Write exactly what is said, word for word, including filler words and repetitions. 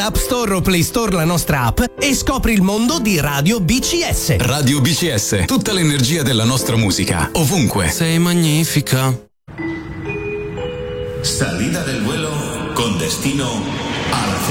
App Store o Play Store la nostra app e scopri il mondo di Radio B C S. Radio B C S, tutta l'energia della nostra musica, ovunque. Sei magnifica. Salida del vuelo con destino a la